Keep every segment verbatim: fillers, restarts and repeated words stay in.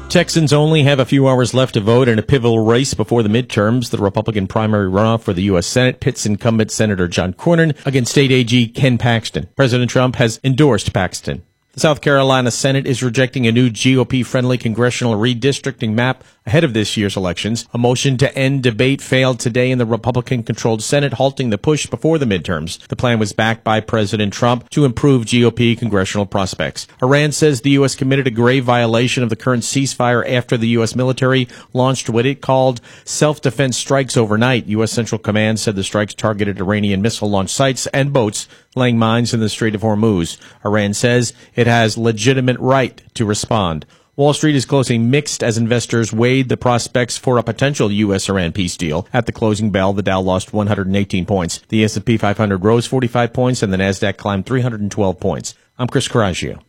Texans only have a few hours left to vote in a pivotal race before the midterms. The Republican primary runoff for the U S. Senate pits incumbent Senator John Cornyn against State A G Ken Paxton. President Trump has endorsed Paxton. The South Carolina Senate is rejecting a new G O P-friendly congressional redistricting map ahead of this year's elections. A motion to end debate failed today in the Republican-controlled Senate, halting the push before the midterms. The plan was backed by President Trump to improve G O P congressional prospects. Iran says the U S committed a grave violation of the current ceasefire after the U S military launched what it called self-defense strikes overnight. U S Central Command said the strikes targeted Iranian missile launch sites and boats laying mines in the Strait of Hormuz. Iran says it has legitimate right to respond. Wall Street is closing mixed as investors weighed the prospects for a potential U S Iran peace deal. At the closing bell, the Dow lost one hundred eighteen points. The S and P five hundred rose forty-five points, and the Nasdaq climbed three hundred twelve points. I'm Chris Coraggio.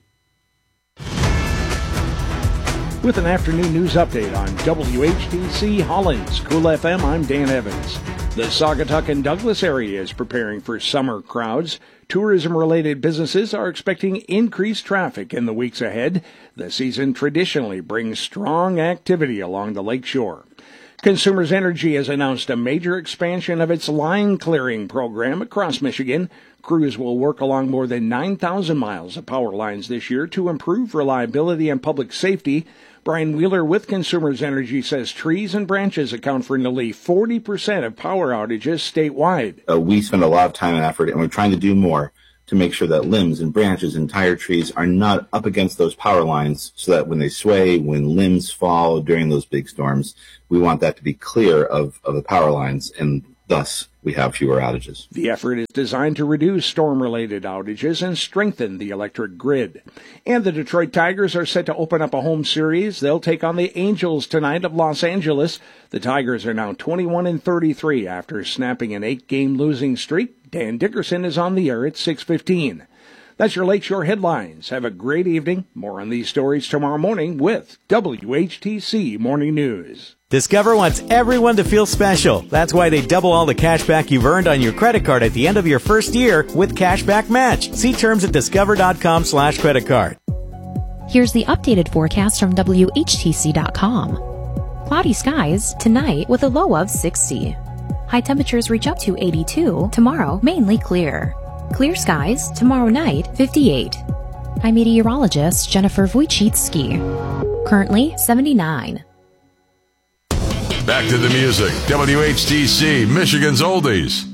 With an afternoon news update on W H T C Hollins Cool F M, I'm Dan Evans. The Saugatuck and Douglas area is preparing for summer crowds. Tourism-related businesses are expecting increased traffic in the weeks ahead. The season traditionally brings strong activity along the lakeshore. Consumers Energy has announced a major expansion of its line clearing program across Michigan. Crews will work along more than nine thousand miles of power lines this year to improve reliability and public safety. Brian Wheeler with Consumers Energy says trees and branches account for nearly forty percent of power outages statewide. Uh, we spend a lot of time and effort, and we're trying to do more to make sure that limbs and branches and entire trees are not up against those power lines so that when they sway, when limbs fall during those big storms, we want that to be clear of, of the power lines, and thus we have fewer outages. The effort is designed to reduce storm-related outages and strengthen the electric grid. And the Detroit Tigers are set to open up a home series. They'll take on the Angels tonight of Los Angeles. The Tigers are now twenty-one and thirty-three after snapping an eight-game losing streak. Dan Dickerson is on the air at six fifteen. That's your Lakeshore headlines. Have a great evening. More on these stories tomorrow morning with W H T C Morning News. Discover wants everyone to feel special. That's why they double all the cash back you've earned on your credit card at the end of your first year with Cashback Match. See terms at discover.com slash credit card. Here's the updated forecast from W H T C dot com. Cloudy skies tonight with a low of sixty. High temperatures reach up to eighty-two. Tomorrow, mainly clear. Clear skies tomorrow night, fifty-eight. I'm meteorologist Jennifer Wojcicki. Currently seventy-nine. Back to the music. W H T C, Michigan's Oldies.